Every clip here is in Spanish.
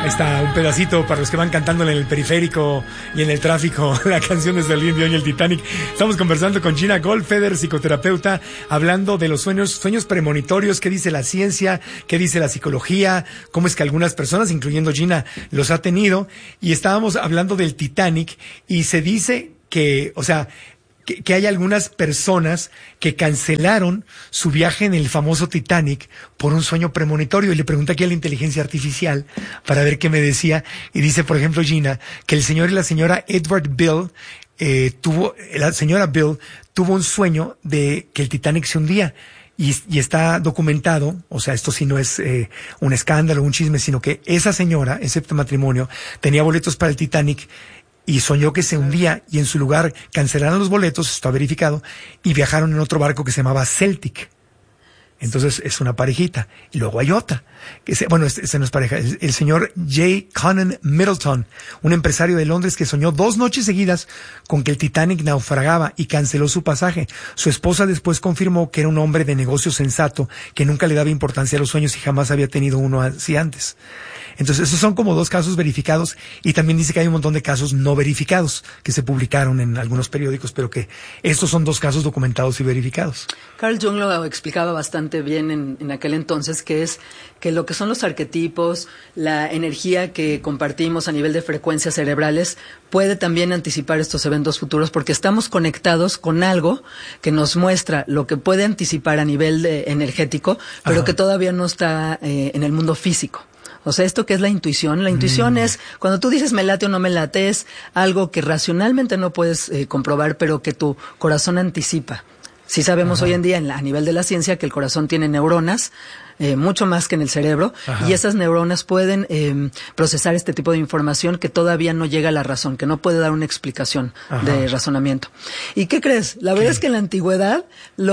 Ahí está un pedacito para los que van cantándole en el periférico y en el tráfico la canción de Celine Dion y el Titanic. Estamos conversando con Gina Goldfeder, psicoterapeuta, hablando de los sueños premonitorios, qué dice la ciencia, qué dice la psicología, cómo es que algunas personas, incluyendo Gina, los ha tenido. Y estábamos hablando del Titanic y se dice que, o sea, que hay algunas personas que cancelaron su viaje en el famoso Titanic por un sueño premonitorio. Y le pregunté aquí a la inteligencia artificial para ver qué me decía. Y dice, por ejemplo, Gina, que el señor y la señora Edward Bill la señora Bill tuvo un sueño de que el Titanic se hundía. Y está documentado, o sea, esto sí no es un escándalo, un chisme, sino que esa señora, excepto matrimonio, tenía boletos para el Titanic y soñó que se hundía, y en su lugar cancelaron los boletos, está verificado, y viajaron en otro barco que se llamaba Celtic. Entonces es una parejita. Y luego hay otra. Ese no es pareja. El señor J. Conan Middleton, un empresario de Londres que soñó 2 noches seguidas con que el Titanic naufragaba y canceló su pasaje. Su esposa después confirmó que era un hombre de negocios sensato, que nunca le daba importancia a los sueños y jamás había tenido uno así antes. Entonces, esos son como 2 casos verificados, y también dice que hay un montón de casos no verificados que se publicaron en algunos periódicos, pero que estos son 2 casos documentados y verificados. Carl Jung lo explicaba bastante bien en aquel entonces, que es que lo que son los arquetipos, la energía que compartimos a nivel de frecuencias cerebrales, puede también anticipar estos eventos futuros, porque estamos conectados con algo que nos muestra lo que puede anticipar a nivel energético, pero Ajá. que todavía no está en el mundo físico. O sea, esto que es la intuición es cuando tú dices me late o no me late, es algo que racionalmente no puedes comprobar, pero que tu corazón anticipa. Sí sabemos Ajá. hoy en día a nivel de la ciencia que el corazón tiene neuronas, mucho más que en el cerebro, Ajá. y esas neuronas pueden procesar este tipo de información que todavía no llega a la razón, que no puede dar una explicación Ajá. de razonamiento. ¿Y qué crees? La verdad es que en la antigüedad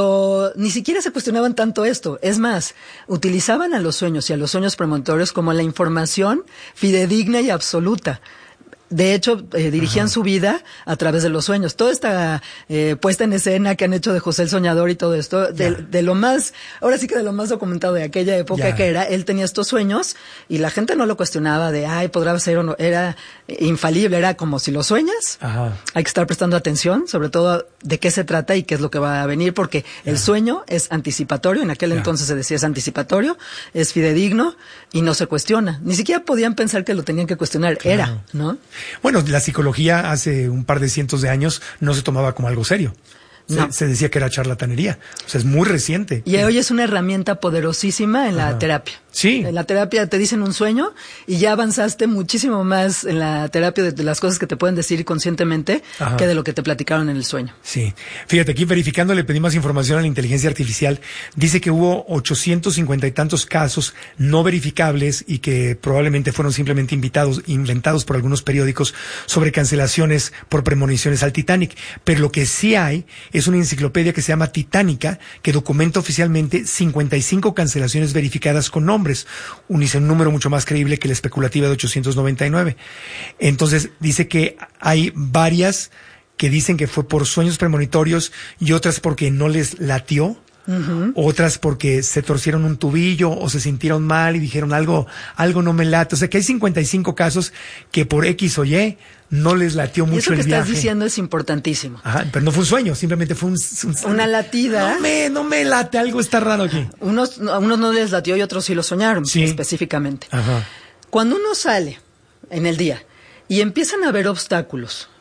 ni siquiera se cuestionaban tanto esto. Es más, utilizaban a los sueños y a los sueños premonitorios como la información fidedigna y absoluta. De hecho, dirigían Ajá. su vida a través de los sueños. Toda esta puesta en escena que han hecho de José el Soñador y todo esto, de lo más, ahora sí que de lo más documentado de aquella época que era, él tenía estos sueños y la gente no lo cuestionaba de, podrá ser o no, era infalible, era como si lo sueñas, Ajá. hay que estar prestando atención, sobre todo de qué se trata y qué es lo que va a venir, porque el sueño es anticipatorio, en aquel entonces se decía es anticipatorio, es fidedigno y no se cuestiona. Ni siquiera podían pensar que lo tenían que cuestionar, era, ¿no? Bueno, la psicología hace un par de cientos de años no se tomaba como algo serio. Se decía que era charlatanería. O sea, es muy reciente. Y hoy es una herramienta poderosísima en la terapia. Sí. En la terapia te dicen un sueño y ya avanzaste muchísimo más en la terapia de las cosas que te pueden decir conscientemente Ajá. que de lo que te platicaron en el sueño. Sí. Fíjate, aquí verificando le pedí más información a la inteligencia artificial. Dice que hubo 850 y tantos casos no verificables y que probablemente fueron simplemente inventados por algunos periódicos sobre cancelaciones por premoniciones al Titanic. Pero lo que sí hay es una enciclopedia que se llama Titánica, que documenta oficialmente 55 cancelaciones verificadas con nombres, un número mucho más creíble que la especulativa de 899. Entonces dice que hay varias que dicen que fue por sueños premonitorios y otras porque no les latió. Uh-huh. Otras porque se torcieron un tubillo o se sintieron mal y dijeron algo no me late. O sea que hay 55 casos que por X o Y no les latió mucho el viaje. Eso que estás diciendo es importantísimo. Ajá, pero no fue un sueño, simplemente fue una latida. No me late, algo está raro aquí. A unos no les latió y otros sí lo soñaron, específicamente. Ajá. Cuando uno sale en el día y empiezan a haber obstáculos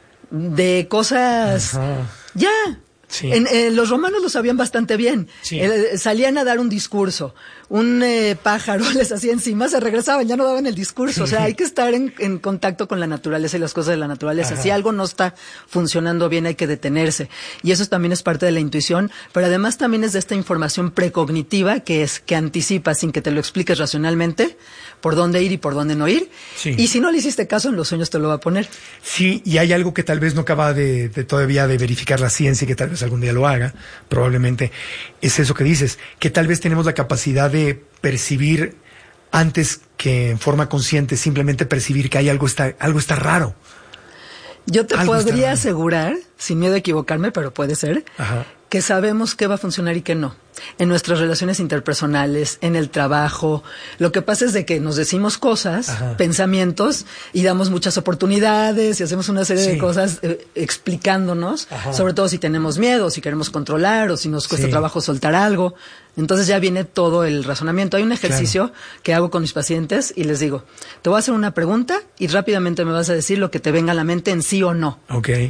de cosas, Ajá. ya. Sí. Los romanos lo sabían bastante bien. Sí. Salían a dar un discurso, un pájaro les hacía encima, se regresaban, ya no daban el discurso. O sea, hay que estar en contacto con la naturaleza y las cosas de la naturaleza. Ajá. Si algo no está funcionando bien, hay que detenerse. Y eso también es parte de la intuición, pero además también es de esta información precognitiva que anticipa sin que te lo expliques racionalmente por dónde ir y por dónde no ir. Sí. Y si no le hiciste caso, en los sueños te lo va a poner. Sí, y hay algo que tal vez no acaba todavía de verificar la ciencia y que tal vez algún día lo haga, probablemente, es eso que dices, que tal vez tenemos la capacidad de percibir antes que en forma consciente, simplemente percibir que hay algo está raro. Yo te podría asegurar sin miedo a equivocarme, pero puede ser, que sabemos qué va a funcionar y qué no. En nuestras relaciones interpersonales, en el trabajo. Lo que pasa es de que nos decimos cosas, pensamientos, y damos muchas oportunidades y hacemos una serie de cosas explicándonos, sobre todo si tenemos miedo, si queremos controlar o si nos cuesta trabajo soltar algo. Entonces ya viene todo el razonamiento. Hay un ejercicio que hago con mis pacientes y les digo, te voy a hacer una pregunta y rápidamente me vas a decir lo que te venga a la mente en sí o no.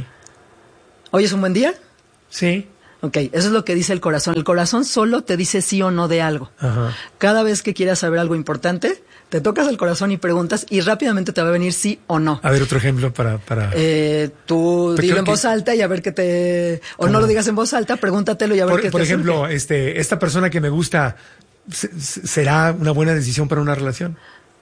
¿Hoy es un buen día? Sí. Ok, eso es lo que dice el corazón. El corazón solo te dice sí o no de algo. Cada vez que quieras saber algo importante, te tocas el corazón y preguntas y rápidamente te va a venir sí o no. A ver, otro ejemplo para... Tú dilo en voz alta y a ver qué te... O no lo digas en voz alta, pregúntatelo y a ver qué te Por ejemplo, esta persona que me gusta, ¿será una buena decisión para una relación?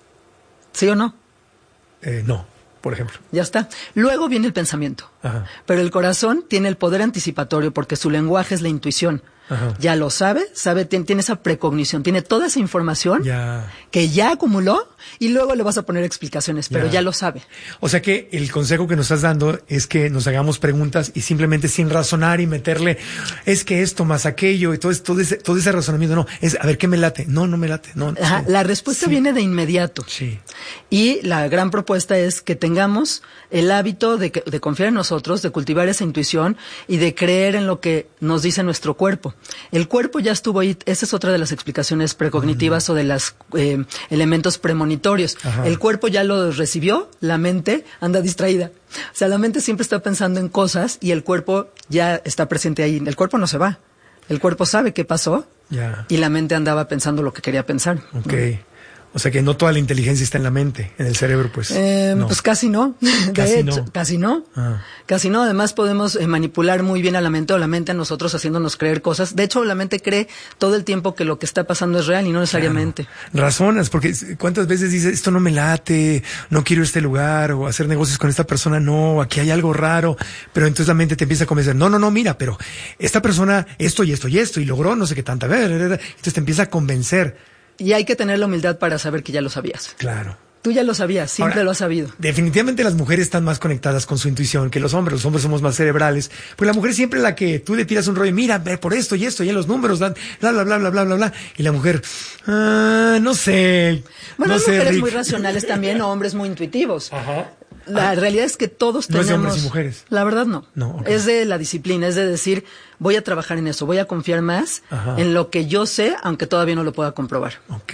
¿Sí o no? No. Por ejemplo. Ya está. Luego viene el pensamiento. Pero el corazón tiene el poder anticipatorio porque su lenguaje es la intuición. Ya lo sabe, tiene esa precognición, tiene toda esa información que ya acumuló y luego le vas a poner explicaciones, pero ya lo sabe. O sea que el consejo que nos estás dando es que nos hagamos preguntas y simplemente sin razonar y meterle, es que esto más aquello y todo ese razonamiento, no, es a ver qué me late, no me late, no. La respuesta viene de inmediato. Y la gran propuesta es que tengamos el hábito de confiar en nosotros, de cultivar esa intuición y de creer en lo que nos dice nuestro cuerpo. El cuerpo ya estuvo ahí, esa es otra de las explicaciones precognitivas o de los elementos premonitorios. El cuerpo ya lo recibió, la mente anda distraída. O sea, la mente siempre está pensando en cosas y el cuerpo ya está presente ahí. El cuerpo no se va. El cuerpo sabe qué pasó y la mente andaba pensando lo que quería pensar. O sea que no toda la inteligencia está en la mente, en el cerebro, pues. No. Pues casi no. Casi no. Casi no. Además podemos manipular muy bien a la mente o la mente a nosotros haciéndonos creer cosas. De hecho, la mente cree todo el tiempo que lo que está pasando es real y no necesariamente. Razonas, porque ¿cuántas veces dices, esto no me late, no quiero este lugar, o hacer negocios con esta persona, no, aquí hay algo raro, pero entonces la mente te empieza a convencer, no, mira, pero esta persona, esto y esto y esto, y logró no sé qué tanta, entonces te empieza a convencer. Y hay que tener la humildad para saber que ya lo sabías. Claro. Tú ya lo sabías, siempre lo has sabido. Definitivamente las mujeres están más conectadas con su intuición que los hombres. Los hombres somos más cerebrales. Pues la mujer siempre es la que tú le tiras un rollo, mira, ve por esto y esto, y en los números dan, bla, bla, bla, bla, bla, bla, bla. Y la mujer, no sé. Bueno, no hay sé, mujeres Rick. muy racionales también, o hombres muy intuitivos. La realidad es que todos tenemos... ¿No es de hombres y mujeres? La verdad no. Okay. Es de la disciplina, es de decir, voy a trabajar en eso, voy a confiar más en lo que yo sé, aunque todavía no lo pueda comprobar.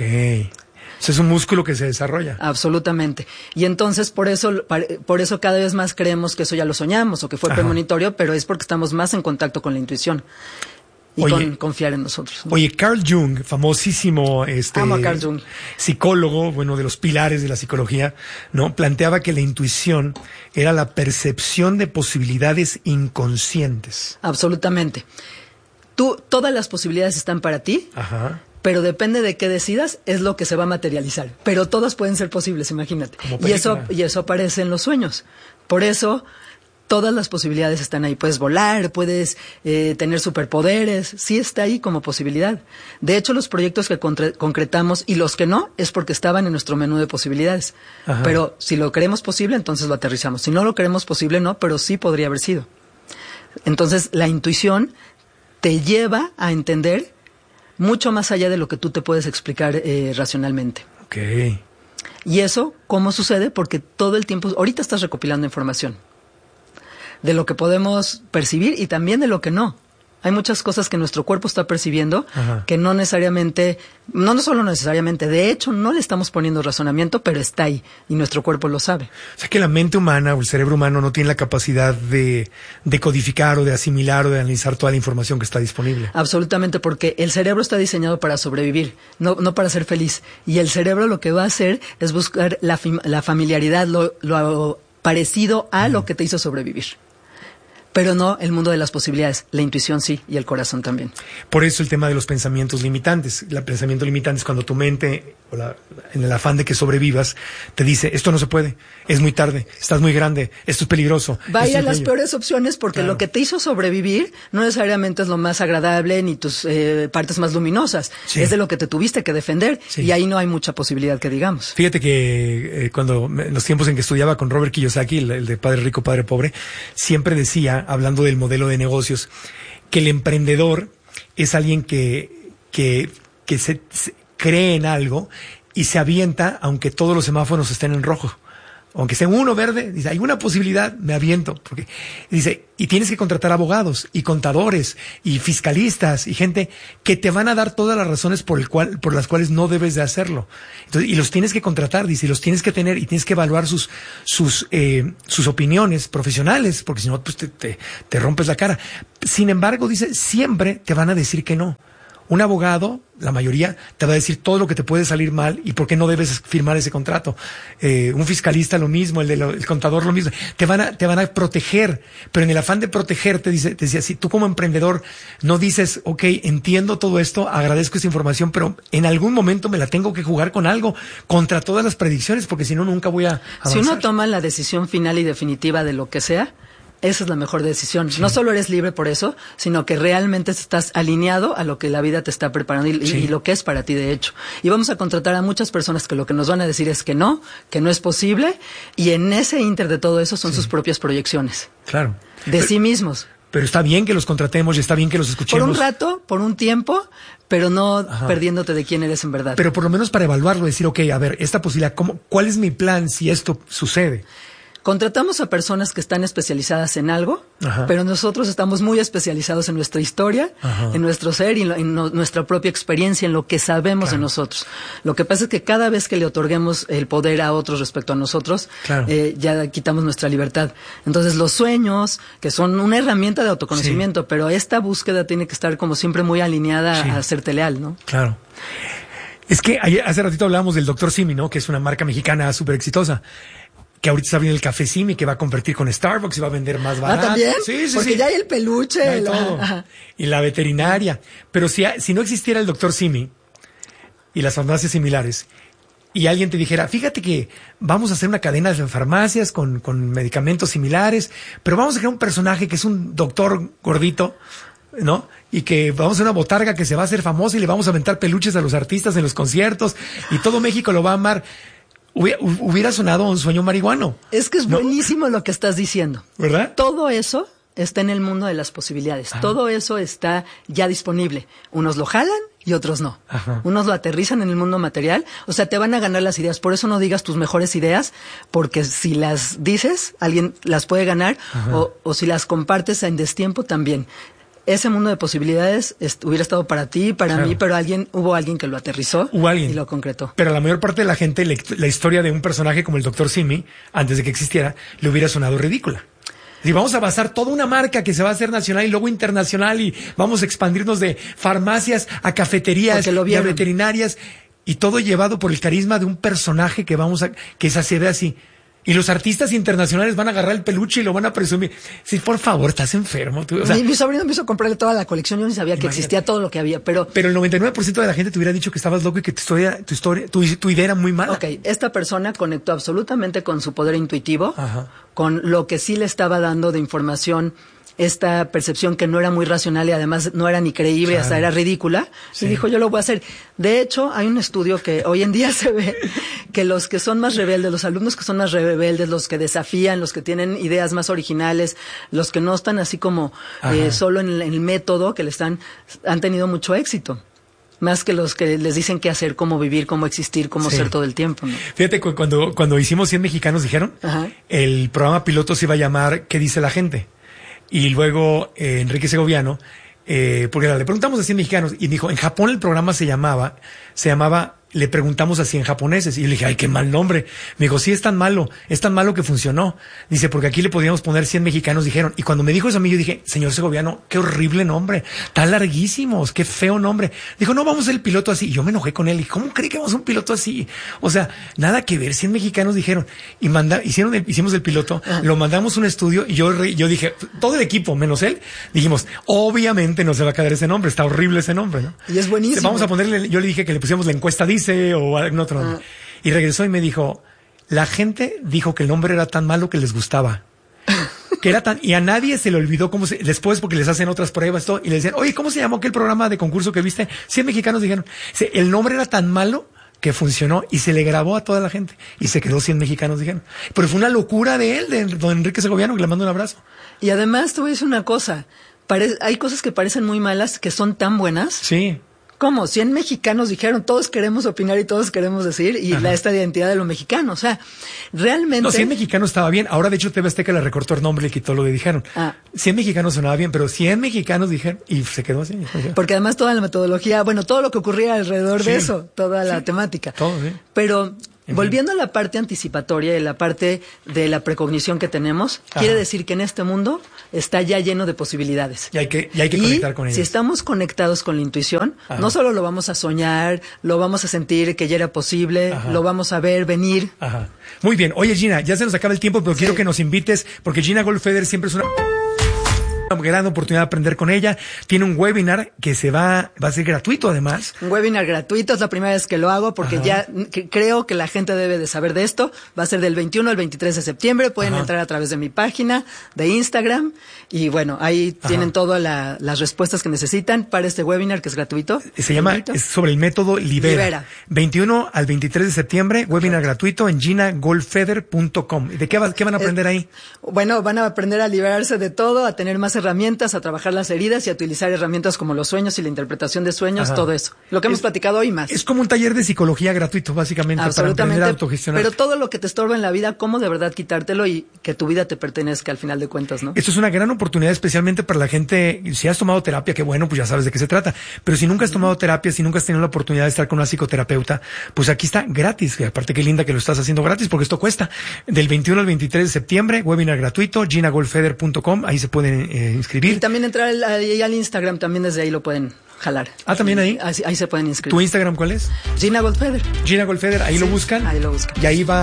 Eso es un músculo que se desarrolla. Absolutamente. Y entonces por eso cada vez más creemos que eso ya lo soñamos o que fue premonitorio, pero es porque estamos más en contacto con la intuición. Y con confiar en nosotros, ¿no? Oye, Carl Jung, famosísimo Amo a Carl Jung. psicólogo, bueno, de los pilares de la psicología, ¿no? Planteaba que la intuición era la percepción de posibilidades inconscientes. Absolutamente. Todas las posibilidades están para ti, pero depende de qué decidas, es lo que se va a materializar. Pero todas pueden ser posibles, imagínate. Y eso aparece en los sueños. Por eso todas las posibilidades están ahí. Puedes volar, puedes tener superpoderes. Sí está ahí como posibilidad. De hecho, los proyectos que concretamos y los que no, es porque estaban en nuestro menú de posibilidades. Pero si lo queremos posible, entonces lo aterrizamos. Si no lo queremos posible, no, pero sí podría haber sido. Entonces, la intuición te lleva a entender mucho más allá de lo que tú te puedes explicar racionalmente. Y eso, ¿cómo sucede? Porque todo el tiempo, ahorita estás recopilando información de lo que podemos percibir y también de lo que no. Hay muchas cosas que nuestro cuerpo está percibiendo que no necesariamente, no solo necesariamente, de hecho no le estamos poniendo razonamiento, pero está ahí y nuestro cuerpo lo sabe. O sea que la mente humana o el cerebro humano no tiene la capacidad de codificar o de asimilar o de analizar toda la información que está disponible. Absolutamente, porque el cerebro está diseñado para sobrevivir, no para ser feliz. Y el cerebro lo que va a hacer es buscar la familiaridad, lo parecido a lo que te hizo sobrevivir. Pero no el mundo de las posibilidades. La intuición sí, y el corazón también. Por eso el tema de los pensamientos limitantes. El pensamiento limitante es cuando tu mente, en el afán de que sobrevivas, te dice, esto no se puede, es muy tarde, estás muy grande, esto es peligroso. Va a ir a las peores opciones porque lo que te hizo sobrevivir no necesariamente es lo más agradable ni tus partes más luminosas. Es de lo que te tuviste que defender y ahí no hay mucha posibilidad que digamos. Fíjate que en los tiempos en que estudiaba con Robert Kiyosaki, el de Padre Rico, Padre Pobre, siempre decía decía, hablando del modelo de negocios, que el emprendedor es alguien que se cree en algo y se avienta aunque todos los semáforos estén en rojo. Aunque sea uno verde, dice, hay una posibilidad, me aviento. Porque, dice, y tienes que contratar abogados y contadores y fiscalistas y gente que te van a dar todas las razones por las cuales no debes de hacerlo. Entonces, y los tienes que contratar, dice, y los tienes que tener y tienes que evaluar sus opiniones profesionales, porque si no, pues te rompes la cara. Sin embargo, dice, siempre te van a decir que no. Un abogado, la mayoría, te va a decir todo lo que te puede salir mal y por qué no debes firmar ese contrato. Un fiscalista lo mismo, el contador lo mismo. Te van a proteger, pero en el afán de protegerte, te decía, si tú como emprendedor no dices, ok, entiendo todo esto, agradezco esta información, pero en algún momento me la tengo que jugar con algo, contra todas las predicciones, porque si no, nunca voy a avanzar. Si uno toma la decisión final y definitiva de lo que sea, esa es la mejor decisión. Sí. No solo eres libre por eso, sino que realmente estás alineado a lo que la vida te está preparando y lo que es para ti, de hecho. Y vamos a contratar a muchas personas que lo que nos van a decir es que no es posible, y en ese inter de todo eso son sus propias proyecciones. Claro. De sí mismos. Pero está bien que los contratemos y está bien que los escuchemos. Por un rato, por un tiempo, pero no perdiéndote de quién eres en verdad. Pero por lo menos para evaluarlo, decir, ok, a ver, esta posibilidad, ¿cuál es mi plan si esto sucede? Contratamos a personas que están especializadas en algo, pero nosotros estamos muy especializados en nuestra historia, en nuestro ser y en nuestra propia experiencia, en lo que sabemos de nosotros. Lo que pasa es que cada vez que le otorguemos el poder a otros respecto a nosotros, ya quitamos nuestra libertad. Entonces los sueños, que son una herramienta de autoconocimiento, pero esta búsqueda tiene que estar como siempre muy alineada a serte leal, ¿no? Claro. Es que hace ratito hablábamos del Dr. Simi, ¿no? Que es una marca mexicana súper exitosa. Que ahorita está viendo el Café Simi, que va a competir con Starbucks y va a vender más barato. ¿Ah, también? Sí. Porque ya hay el peluche. Ya hay todo. Y la veterinaria. Pero si no existiera el Dr. Simi y las farmacias similares, y alguien te dijera, fíjate que vamos a hacer una cadena de farmacias con medicamentos similares, pero vamos a crear un personaje que es un doctor gordito, ¿no? Y que vamos a hacer una botarga que se va a hacer famosa y le vamos a aventar peluches a los artistas en los conciertos y todo México lo va a amar. Hubiera sonado un sueño marihuano. Es que es buenísimo lo que estás diciendo. ¿Verdad? Todo eso está en el mundo de las posibilidades. Todo eso está ya disponible. Unos lo jalan y otros no. Unos lo aterrizan en el mundo material. O sea, te van a ganar las ideas. Por eso no digas tus mejores ideas, porque si las dices, alguien las puede ganar, o si las compartes en destiempo también. Ese mundo de posibilidades hubiera estado para ti, para mí, pero hubo alguien que lo aterrizó y lo concretó. Pero a la mayor parte de la gente, la historia de un personaje como el Dr. Simi, antes de que existiera, le hubiera sonado ridícula. Y vamos a basar toda una marca que se va a hacer nacional y luego internacional y vamos a expandirnos de farmacias a cafeterías y a veterinarias, y todo llevado por el carisma de un personaje que se ve así. Y los artistas internacionales van a agarrar el peluche y lo van a presumir. Sí, por favor, estás enfermo. Tú, o sea, mi sobrino me hizo comprarle toda la colección. Yo ni sabía que existía todo lo que había, pero el 99% de la gente te hubiera dicho que estabas loco y que tu idea era muy mala. Ok, esta persona conectó absolutamente con su poder intuitivo, con lo que sí le estaba dando de información, esta percepción que no era muy racional y además no era ni creíble, hasta era ridícula, y dijo, yo lo voy a hacer. De hecho, hay un estudio que hoy en día se ve que los que son más rebeldes, los alumnos que son más rebeldes, los que desafían, los que tienen ideas más originales, los que no están así como solo en el método, que han tenido mucho éxito. Más que los que les dicen qué hacer, cómo vivir, cómo existir, cómo ser todo el tiempo, ¿no? Fíjate, cuando hicimos 100 Mexicanos dijeron, el programa piloto se iba a llamar ¿Qué dice la gente? Y luego Enrique Segoviano, porque le preguntamos a 100 mexicanos y dijo, en Japón el programa se llamaba, le preguntamos a 100 japoneses. Y yo le dije, ay, qué mal nombre. Me dijo, sí, es tan malo que funcionó. Dice, porque aquí le podíamos poner 100 mexicanos, dijeron. Y cuando me dijo eso a mí, yo dije, señor Segoviano, qué horrible nombre. Tan larguísimos, qué feo nombre. Dijo, no, vamos a hacer el piloto así. Y yo me enojé con él. Y ¿cómo cree que vamos a un piloto así? O sea, nada que ver. 100 mexicanos dijeron. Y hicimos el piloto, lo mandamos a un estudio. Y yo dije, todo el equipo, menos él, dijimos, obviamente no se va a quedar ese nombre. Está horrible ese nombre, ¿no? Y es buenísimo. Vamos a ponerle, yo le dije que le pusiéramos la encuesta dice, o algún otro nombre. Y regresó y me dijo, la gente dijo que el nombre era tan malo que les gustaba. Que era y a nadie se le olvidó después porque les hacen otras pruebas y le decían, oye, ¿cómo se llamó aquel programa de concurso que viste? 100 mexicanos dijeron, el nombre era tan malo que funcionó y se le grabó a toda la gente y se quedó 100 mexicanos, dijeron. Pero fue una locura de él, de don Enrique Segoviano, que le mando un abrazo. Y además te voy a decir una cosa, hay cosas que parecen muy malas que son tan buenas. Sí. ¿Cómo? 100 mexicanos dijeron, todos queremos opinar y todos queremos decir, y esta identidad de lo mexicano, o sea, realmente... No, 100 mexicanos estaba bien, ahora de hecho TV Azteca le recortó el nombre y quitó lo de dijeron. 100 mexicanos sonaba bien, pero 100 mexicanos dijeron, y se quedó así. Porque además toda la metodología, bueno, todo lo que ocurría alrededor de eso, toda la temática. Todo, sí. Pero... volviendo a la parte anticipatoria y la parte de la precognición que tenemos, quiere decir que en este mundo está ya lleno de posibilidades. Y hay que conectar con ellas. Si estamos conectados con la intuición, no solo lo vamos a soñar, lo vamos a sentir que ya era posible, lo vamos a ver venir. Muy bien. Oye, Gina, ya se nos acaba el tiempo, pero quiero que nos invites, porque Gina Goldfeder siempre es una gran oportunidad de aprender con ella. Tiene un webinar que va a ser gratuito, además. Un webinar gratuito, es la primera vez que lo hago porque ya creo que la gente debe de saber de esto. Va a ser del 21 al 23 de septiembre. Pueden entrar a través de mi página de Instagram y bueno, ahí tienen todas las respuestas que necesitan para este webinar que es gratuito. Es sobre el método Libera. 21 al 23 de septiembre, webinar gratuito en ginagoldfeder.com. ¿De qué van a aprender ahí? Bueno, van a aprender a liberarse de todo, a tener más herramientas, a trabajar las heridas y a utilizar herramientas como los sueños y la interpretación de sueños, todo eso. Lo que hemos platicado hoy más. Es como un taller de psicología gratuito, básicamente, para aprender a autogestionar. Pero todo lo que te estorba en la vida, cómo de verdad quitártelo y que tu vida te pertenezca al final de cuentas, ¿no? Esto es una gran oportunidad, especialmente para la gente. Si has tomado terapia, que bueno, pues ya sabes de qué se trata. Pero si nunca has tomado terapia, si nunca has tenido la oportunidad de estar con una psicoterapeuta, pues aquí está gratis. Y aparte, qué linda que lo estás haciendo gratis, porque esto cuesta. Del 21 al 23 de septiembre, webinar gratuito, ginagoldfeder.com, ahí se pueden inscribir. Y también entrar ahí al Instagram, también desde ahí lo pueden jalar. ¿También ahí? Ahí se pueden inscribir. ¿Tu Instagram cuál es? Gina Goldfeder. Gina Goldfeder, ahí lo buscan. Ahí lo buscan. Y ahí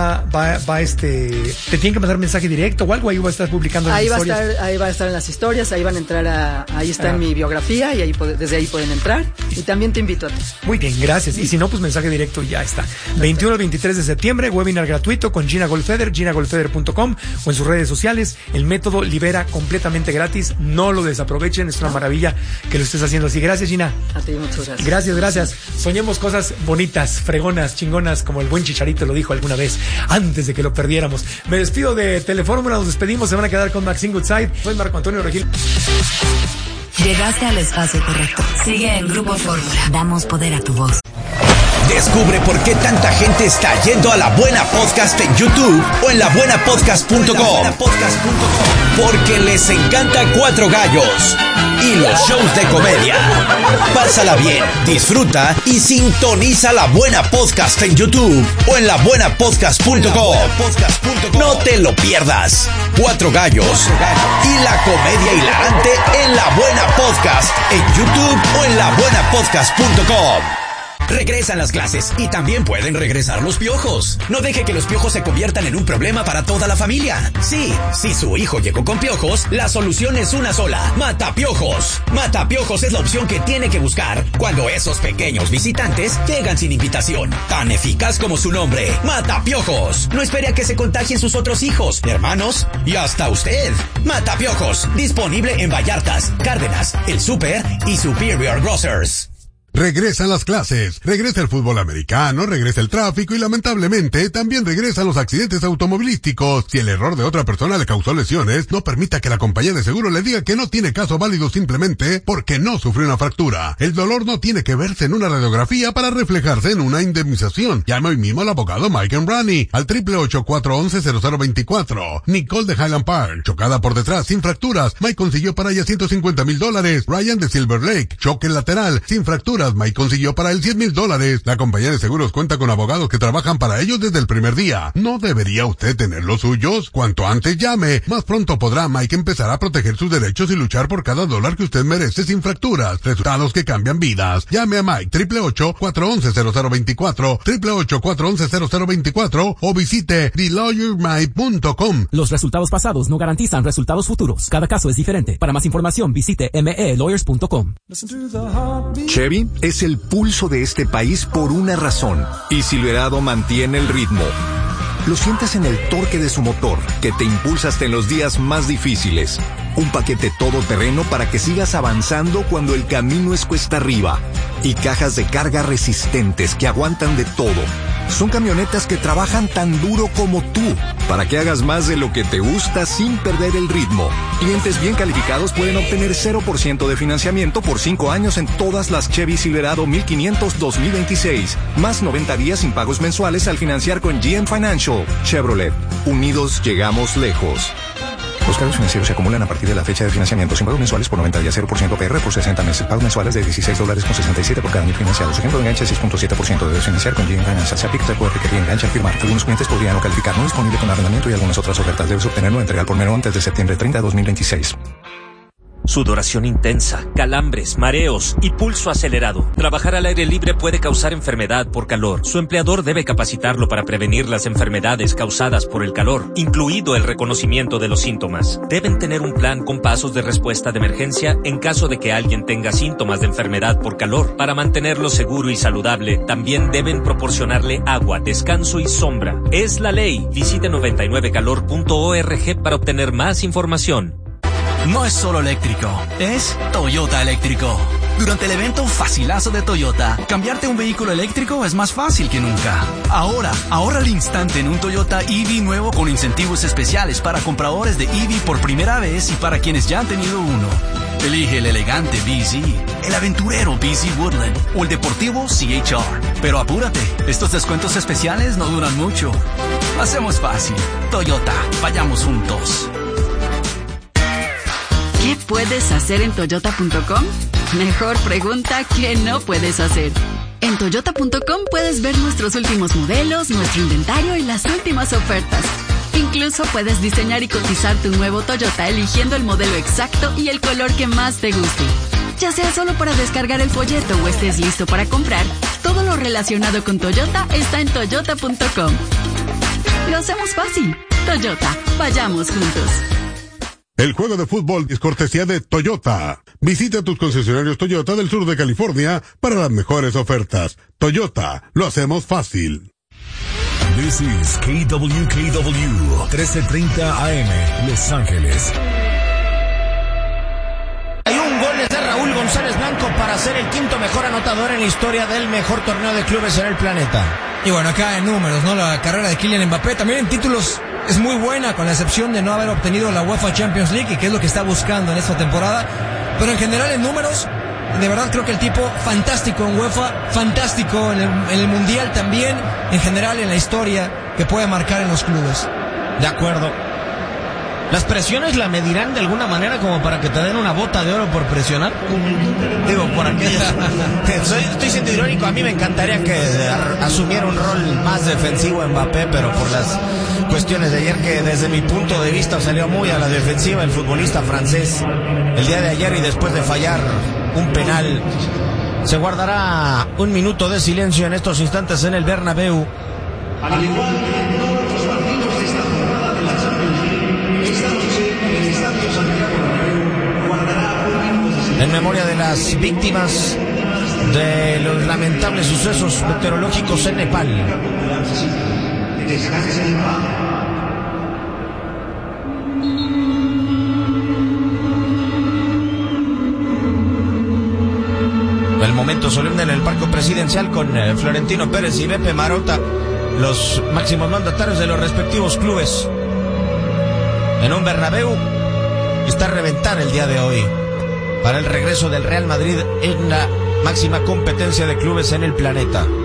te tienen que mandar mensaje directo o algo, ahí va a estar publicando las historias. Ahí va a estar en las historias, ahí van a entrar ahí está en mi biografía y desde ahí pueden entrar. Y también te invito a ti. Muy bien, gracias. Y si no, pues mensaje directo y ya está. 21 al 23 de septiembre, webinar gratuito con Gina Goldfeder, ginagoldfeder.com o en sus redes sociales. El método Libera completamente gratis. No lo desaprovechen, es una maravilla que lo estés haciendo así. Gracias, Gina. A ti, muchas gracias. Gracias. Soñemos cosas bonitas, fregonas, chingonas, como el buen Chicharito lo dijo alguna vez, antes de que lo perdiéramos. Me despido de Telefórmula, nos despedimos, se van a quedar con Maxine Goodside. Soy Marco Antonio Regil. Llegaste al espacio correcto. Sigue en Grupo Fórmula. Damos poder a tu voz. Descubre por qué tanta gente está yendo a La Buena Podcast en YouTube o en labuenapodcast.com. Porque les encanta Cuatro Gallos y los shows de comedia. Pásala bien, disfruta y sintoniza La Buena Podcast en YouTube o en labuenapodcast.com. No te lo pierdas. Cuatro Gallos y la comedia hilarante en La Buena Podcast en YouTube o en labuenapodcast.com. Regresan las clases y también pueden regresar los piojos. No deje que los piojos se conviertan en un problema para toda la familia. Sí, si su hijo llegó con piojos, la solución es una sola: Matapiojos. Matapiojos es la opción que tiene que buscar cuando esos pequeños visitantes llegan sin invitación. Tan eficaz como su nombre, Matapiojos. No espere a que se contagien sus otros hijos, hermanos y hasta usted. Matapiojos, disponible en Vallartas, Cárdenas, El Súper y Superior Grocers. Regresan las clases, regresa el fútbol americano, regresa el tráfico y lamentablemente también regresan los accidentes automovilísticos. Si el error de otra persona le causó lesiones, no permita que la compañía de seguro le diga que no tiene caso válido simplemente porque no sufrió una fractura. El dolor no tiene que verse en una radiografía para reflejarse en una indemnización. Llame hoy mismo al abogado Mike Embrani al 888-411-0024. Nicole de Highland Park, chocada por detrás sin fracturas, Mike consiguió para ella $150,000. Ryan de Silver Lake, choque lateral sin fracturas, Mike consiguió para él $100,000. La compañía de seguros cuenta con abogados que trabajan para ellos desde el primer día. ¿No debería usted tener los suyos? Cuanto antes llame, más pronto podrá Mike empezar a proteger sus derechos y luchar por cada dólar que usted merece sin fracturas. Resultados que cambian vidas. Llame a Mike 888-411-0024, 888-411-0024 o visite TheLawyerMike.com. Los resultados pasados no garantizan resultados futuros. Cada caso es diferente. Para más información visite melawyers.com. Chevy es el pulso de este país por una razón. Y Silverado mantiene el ritmo. Lo sientes en el torque de su motor, que te impulsa hasta en los días más difíciles. Un paquete todoterreno para que sigas avanzando cuando el camino es cuesta arriba. Y cajas de carga resistentes que aguantan de todo. Son camionetas que trabajan tan duro como tú, para que hagas más de lo que te gusta sin perder el ritmo. Clientes bien calificados pueden obtener 0% de financiamiento por 5 años en todas las Chevy Silverado 1500 2026. Más 90 días sin pagos mensuales al financiar con GM Financial. Chevrolet. Unidos llegamos lejos. Los cargos financieros se acumulan a partir de la fecha de financiamiento sin pagos mensuales por 90 días, 0% PR por 60 meses. Pagos mensuales de $16.67 por cada año financiado. Su ejemplo de enganche 6.7%. Debes financiar con GM Financial. Se aplica puede requerir enganche al firmar. Algunos clientes podrían no calificar. No disponible con arrendamiento y algunas otras ofertas. Debes obtenerlo o entregar por mero antes de septiembre 30 de 2026. Sudoración intensa, calambres, mareos y pulso acelerado. Trabajar al aire libre puede causar enfermedad por calor. Su empleador debe capacitarlo para prevenir las enfermedades causadas por el calor, incluido el reconocimiento de los síntomas. Deben tener un plan con pasos de respuesta de emergencia en caso de que alguien tenga síntomas de enfermedad por calor. Para mantenerlo seguro y saludable, también deben proporcionarle agua, descanso y sombra. Es la ley. Visite 99calor.org para obtener más información. No es solo eléctrico, es Toyota eléctrico. Durante el evento Facilazo de Toyota, cambiarte un vehículo eléctrico es más fácil que nunca. Ahora, ahorra al instante en un Toyota EV nuevo con incentivos especiales para compradores de EV por primera vez y para quienes ya han tenido uno. Elige el elegante BZ, el aventurero BZ Woodland o el deportivo CHR. Pero apúrate, estos descuentos especiales no duran mucho. Hacemos fácil. Toyota, vayamos juntos. ¿Qué puedes hacer en Toyota.com? Mejor pregunta, ¿qué no puedes hacer? En Toyota.com puedes ver nuestros últimos modelos, nuestro inventario y las últimas ofertas. Incluso puedes diseñar y cotizar tu nuevo Toyota eligiendo el modelo exacto y el color que más te guste. Ya sea solo para descargar el folleto o estés listo para comprar, todo lo relacionado con Toyota está en Toyota.com. Lo hacemos fácil. Toyota, vayamos juntos. El juego de fútbol es cortesía de Toyota. Visita tus concesionarios Toyota del sur de California para las mejores ofertas. Toyota, lo hacemos fácil. This is KWKW 1330 AM, Los Ángeles. Hay un gol de Raúl González Blanco para ser el quinto mejor anotador en la historia del mejor torneo de clubes en el planeta. Y bueno, acá en números, ¿no? La carrera de Kylian Mbappé también en títulos es muy buena, con la excepción de no haber obtenido la UEFA Champions League, y que es lo que está buscando en esta temporada. Pero en general en números, de verdad creo que el tipo fantástico en UEFA, fantástico en el Mundial también, en general en la historia que puede marcar en los clubes. De acuerdo. ¿Las presiones la medirán de alguna manera como para que te den una bota de oro por presionar? Digo, por aquellas... Estoy siendo irónico, a mí me encantaría que asumiera un rol más defensivo Mbappé, pero por las cuestiones de ayer, que desde mi punto de vista salió muy a la defensiva el futbolista francés el día de ayer, y después de fallar un penal, se guardará un minuto de silencio en estos instantes en el Bernabéu. Al igual que en todos los partidos de esta temporada de la Champions League, esta noche el Estadio Santiago Bernabéu guardará un minuto de silencio en memoria de las víctimas de los lamentables sucesos meteorológicos en Nepal. El momento solemne en el Parque Presidencial con Florentino Pérez y Beppe Marotta, los máximos mandatarios de los respectivos clubes, en un Bernabéu que está a reventar el día de hoy para el regreso del Real Madrid en la máxima competencia de clubes en el planeta.